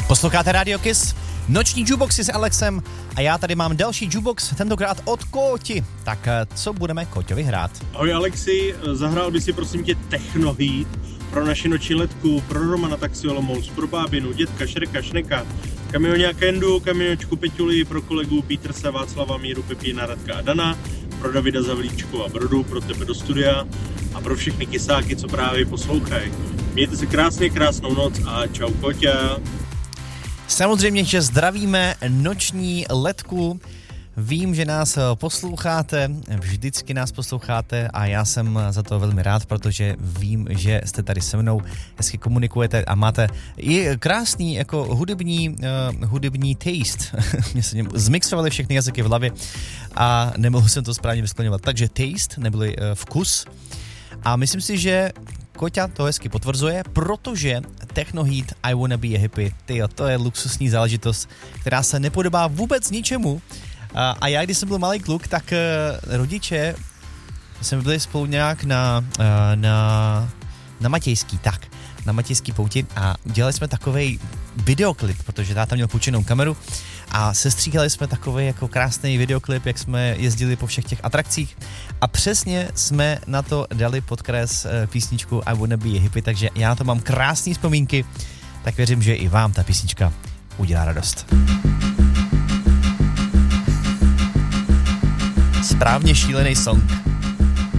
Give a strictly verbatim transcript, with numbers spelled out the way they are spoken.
Posloucháte Radio Kiss, noční jukeboxy s Alexem a já tady mám další jukebox, tentokrát od Kóti. Tak co budeme Kóťovi hrát? Ahoj Alexi, zahrál by si prosím tě Techno Heat pro naši noční letku, pro Romana Taxi Olomouc, pro bábinu, dětka, Šreka, Šneka, Kamioňa Kendu, Kamiočku Peťuli, pro kolegu Peterse, Václava, Míru, Pepína, Radka a Dana, pro Davida Zavlíčku a Brodu, pro tebe do studia a pro všechny kysáky, co právě poslouchají. Mějte se krásně, krásnou noc a čau Kóťa. Samozřejmě, že zdravíme noční letku. Vím, že nás posloucháte, vždycky nás posloucháte a já jsem za to velmi rád, protože vím, že jste tady se mnou, hezky komunikujete a máte i krásný jako hudební, uh, hudební taste. Mě se zmixovaly všechny jazyky v hlavě a nemohl jsem to správně vyskloňovat. Takže taste, neboli uh, vkus. A myslím si, že Kóťa to hezky potvrzuje, protože Techno Heat I Wanna Be a Hippie, tyjo, to je luxusní záležitost, která se nepodobá vůbec ničemu. A, a já, když jsem byl malý kluk, tak uh, rodiče jsme byli spolu nějak na, uh, na, na Matějský, tak, na Matějský pouti a dělali jsme takovej videoklip, protože táta měl půjčenou kameru a sestříhali jsme takovej jako krásný videoklip, jak jsme jezdili po všech těch atrakcích a přesně jsme na to dali podkres uh, písničku I Wanna Be a Hippie, takže já to mám krásný vzpomínky, tak věřím, že i vám ta písnička udělá radost. Správně šílený song.